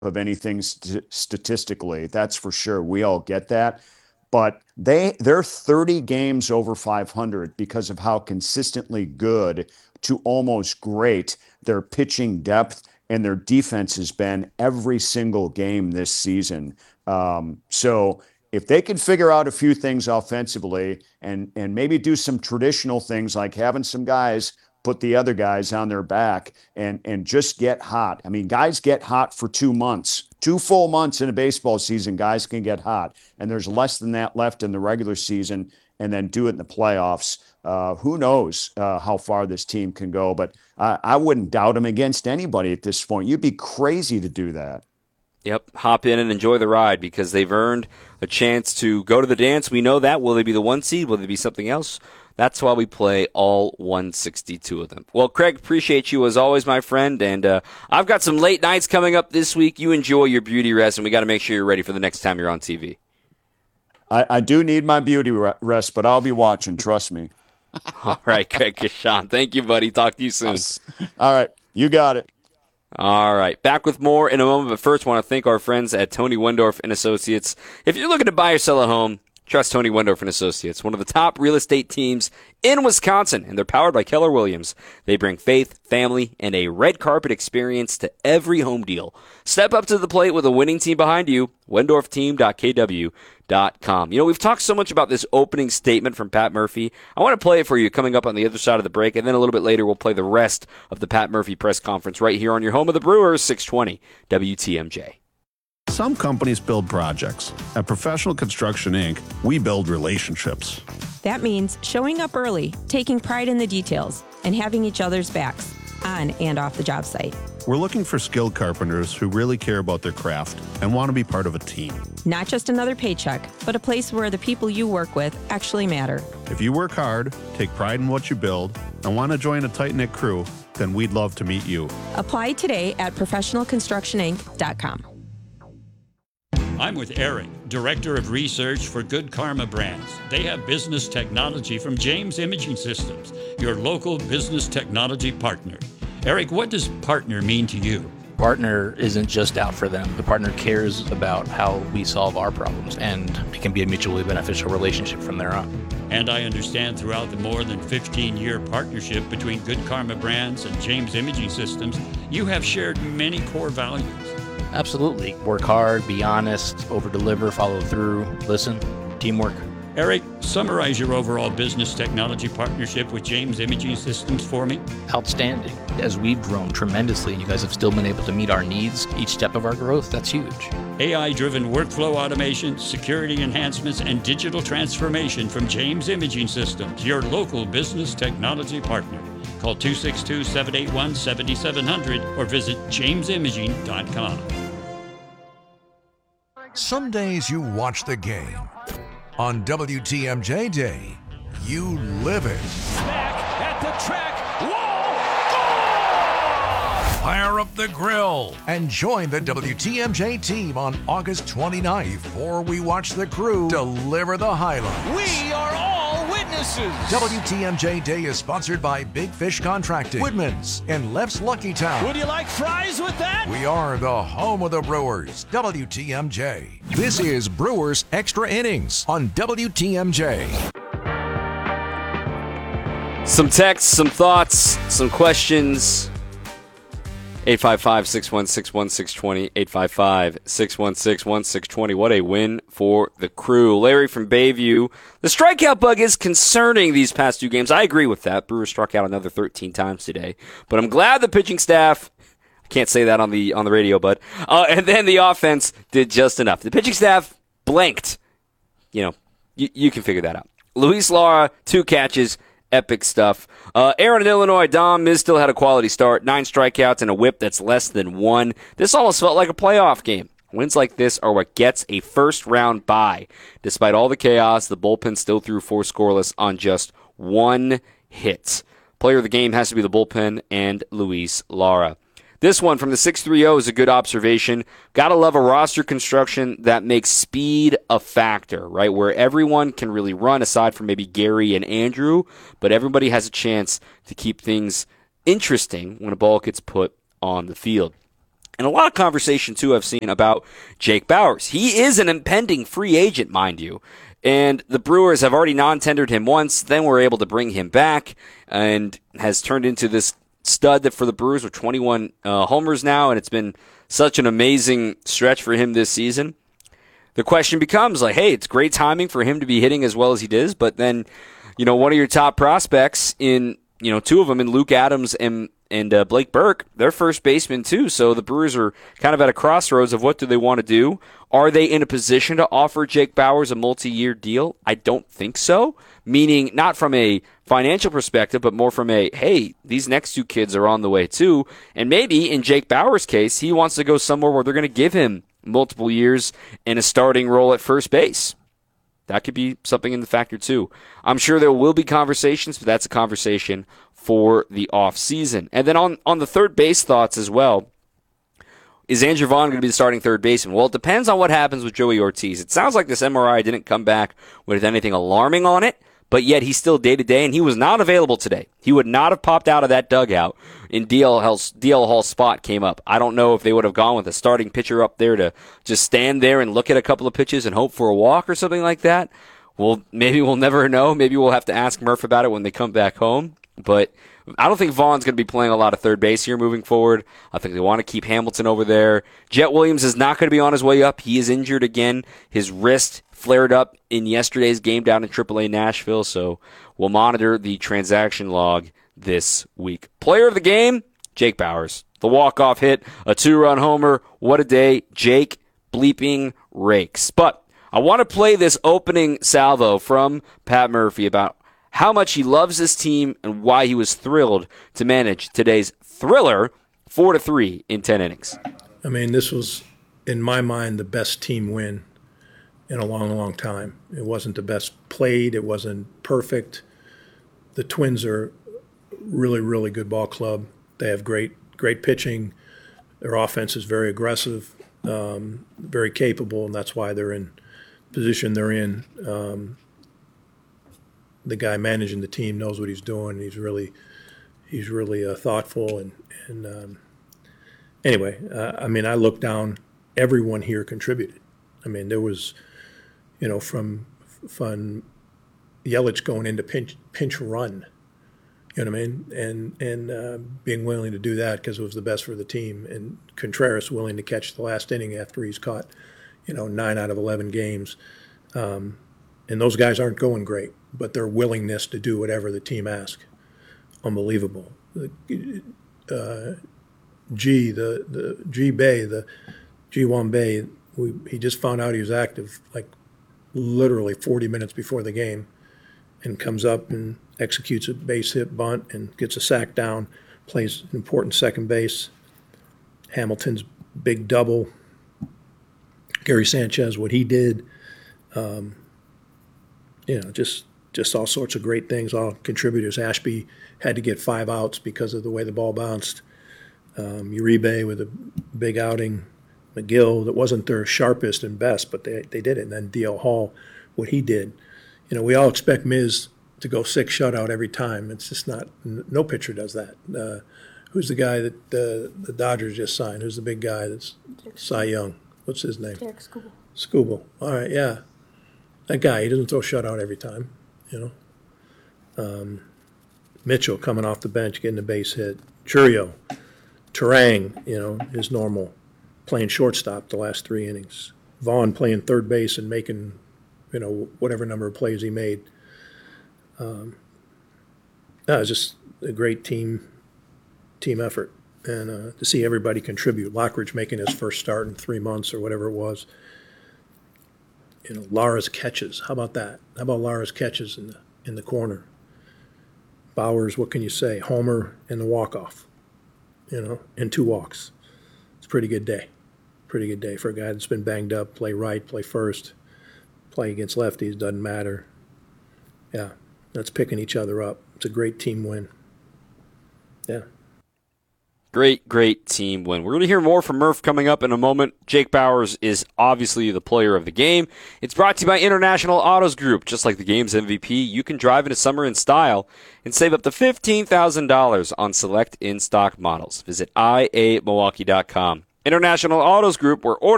of anything statistically. That's for sure. We all get that. But they're 30 games over 500 because of how consistently good to almost great their pitching depth and their defense has been every single game this season. So if they can figure out a few things offensively and maybe do some traditional things like having some guys put the other guys on their back and just get hot. I mean, guys get hot for 2 months, 2 full months in a baseball season. Guys can get hot, and there's less than that left in the regular season, and then do it in the playoffs. Who knows how far this team can go? But I wouldn't doubt them against anybody at this point. You'd be crazy to do that. Yep, hop in and enjoy the ride because they've earned a chance to go to the dance. We know that. Will they be the 1 seed? Will they be something else? That's why we play all 162 of them. Well, Craig, appreciate you as always, my friend. And I've got some late nights coming up this week. You enjoy your beauty rest, and we got to make sure you're ready for the next time you're on TV. I do need my beauty rest, but I'll be watching. Trust me. All right, Craig Kashan. Thank you, buddy. Talk to you soon. All right. You got it. All right. Back with more in a moment, but first want to thank our friends at Tony Wendorf and Associates. If you're looking to buy or sell a home, trust Tony Wendorf and Associates, one of the top real estate teams in Wisconsin, and they're powered by Keller Williams. They bring faith, family, and a red carpet experience to every home deal. Step up to the plate with a winning team behind you. WendorfTeam.kw.com. You know, we've talked so much about this opening statement from Pat Murphy. I want to play it for you coming up on the other side of the break, and then a little bit later we'll play the rest of the Pat Murphy press conference right here on your home of the Brewers, 620 WTMJ. Some companies build projects. At Professional Construction, Inc., we build relationships. That means showing up early, taking pride in the details, and having each other's backs, on and off the job site. We're looking for skilled carpenters who really care about their craft and want to be part of a team. Not just another paycheck, but a place where the people you work with actually matter. If you work hard, take pride in what you build, and want to join a tight-knit crew, then we'd love to meet you. Apply today at professionalconstructioninc.com. I'm with Eric, Director of Research for Good Karma Brands. They have business technology from James Imaging Systems, your local business technology partner. Eric, what does partner mean to you? Partner isn't just out for them. The partner cares about how we solve our problems, and it can be a mutually beneficial relationship from there on. And I understand throughout the more than 15-year partnership between Good Karma Brands and James Imaging Systems, you have shared many core values. Absolutely. Work hard, be honest, over-deliver, follow through, listen, teamwork. Eric, summarize your overall business technology partnership with James Imaging Systems for me. Outstanding. As we've grown tremendously and you guys have still been able to meet our needs each step of our growth, that's huge. AI-driven workflow automation, security enhancements, and digital transformation from James Imaging Systems, your local business technology partner. Call 262-781-7700 or visit jamesimaging.com. Some days you watch the game. On WTMJ Day, you live it. Back at the track. Whoa! Goal! Fire up the grill and join the WTMJ team on August 29th for we watch the crew deliver the highlights. We are all witnesses. WTMJ Day is sponsored by Big Fish Contracting, Woodman's, and Left's Lucky Town. Would you like fries with that? We are the home of the Brewers, WTMJ. This is Brewers Extra Innings on WTMJ. Some texts, some thoughts, some questions. 855-616-1620, 855-616-1620. What a win for the crew. Larry from Bayview. The strikeout bug is concerning these past 2 games. I agree with that. Brewers struck out another 13 times today. But I'm glad the pitching staff, I can't say that on the radio, but and then the offense did just enough. The pitching staff blanked. You know, you can figure that out. Luis Lara, 2 catches. Epic stuff. Aaron in Illinois, Dom Miz still had a quality start. 9 strikeouts and a whip that's less than 1. This almost felt like a playoff game. Wins like this are what gets a first-round bye. Despite all the chaos, the bullpen still threw 4 scoreless on just 1 hit. Player of the game has to be the bullpen and Luis Lara. This one from the 630 is a good observation. Gotta love a roster construction that makes speed a factor, right? Where everyone can really run aside from maybe Gary and Andrew, but everybody has a chance to keep things interesting when a ball gets put on the field. And a lot of conversation, too, I've seen about Jake Bauers. He is an impending free agent, mind you. And the Brewers have already non-tendered him once, then were able to bring him back, and has turned into this stud that for the Brewers with 21 homers now, and it's been such an amazing stretch for him this season. The question becomes, like, hey, it's great timing for him to be hitting as well as he does, but then, one of your top prospects in, two of them in Luke Adams and Blake Burke, they're first basemen too, so the Brewers are kind of at a crossroads of what do they want to do. Are they in a position to offer Jake Bauers a multi-year deal? I don't think so, meaning not from a financial perspective, but more from a, hey, these next two kids are on the way too, and maybe in Jake Bauers' case, he wants to go somewhere where they're going to give him multiple years in a starting role at first base. That could be something in the factor too. I'm sure there will be conversations, but that's a conversation for the off season. And then on the third base thoughts as well, is Andrew Vaughn going to be the starting third baseman? Well, it depends on what happens with Joey Ortiz. It sounds like this MRI didn't come back with anything alarming on it, but yet he's still day-to-day, and he was not available today. He would not have popped out of that dugout in DL Hall's spot came up. I don't know if they would have gone with a starting pitcher up there to just stand there and look at a couple of pitches and hope for a walk or something like that. Well, maybe we'll never know. Maybe we'll have to ask Murph about it when they come back home. But I don't think Vaughn's going to be playing a lot of third base here moving forward. I think they want to keep Hamilton over there. Jet Williams is not going to be on his way up. He is injured again. His wrist flared up in yesterday's game down in AAA Nashville, so we'll monitor the transaction log this week. Player of the game, Jake Bauers. The walk-off hit, a 2-run homer. What a day. Jake bleeping rakes. But I want to play this opening salvo from Pat Murphy about how much he loves this team and why he was thrilled to manage today's thriller 4-3 in 10 innings. I mean, this was, in my mind, the best team win in a long, long time. It wasn't the best played. It wasn't perfect. The Twins are really, really good ball club. They have great pitching. Their offense is very aggressive, very capable, and that's why they're in position they're in. The guy managing the team knows what he's doing. He's really thoughtful. And anyway, I mean, I look down. Everyone here contributed. I mean, there was, from Yelich going into pinch run. You know what I mean? And being willing to do that because it was the best for the team. And Contreras willing to catch the last inning after he's caught, 9 out of 11 games. And those guys aren't going great, but their willingness to do whatever the team asks, unbelievable. Ji-Hwan Bae, he just found out he was active like literally 40 minutes before the game and comes up and executes a base hit bunt and gets a sack down, plays an important second base. Hamilton's big double. Gary Sanchez, what he did, just all sorts of great things, all contributors. Ashby had to get 5 outs because of the way the ball bounced. Uribe with a big outing. McGill, that wasn't their sharpest and best, but they did it. And then DL Hall, what he did. We all expect Miz to go 6 shutout every time. It's just not, no pitcher does that. Who's the guy that the Dodgers just signed? Who's the big guy that's Cy Young? What's his name? Derek Skubal. Skubal. All right, yeah. That guy, he doesn't throw shutout every time, Mitchell coming off the bench, getting a base hit. Churio, Terang, his normal, playing shortstop the last 3 innings. Vaughn playing third base and making, whatever number of plays he made. It was just a great team effort. And to see everybody contribute. Lockridge making his first start in 3 months or whatever it was. Lara's catches. How about that? How about Lara's catches in the corner? Bauers, what can you say? Homer and the walk-off, and 2 walks. It's a pretty good day. Pretty good day for a guy that's been banged up. Play right, play first, play against lefties, doesn't matter. Yeah, that's picking each other up. It's a great team win. Yeah. Great team win. We're going to hear more from Murph coming up in a moment. Jake Bauers is obviously the player of the game. It's brought to you by International Autos Group. Just like the game's MVP, you can drive into summer in style and save up to $15,000 on select in-stock models. Visit iamilwaukee.com International Autos Group, where